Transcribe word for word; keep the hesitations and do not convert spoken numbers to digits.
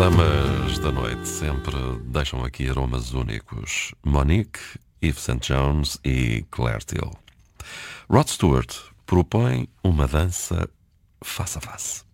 damas da noite sempre deixam aqui aromas únicos. Monique, Yves Saint Jones e Claire Till. Rod Stewart propõe uma dança face a face.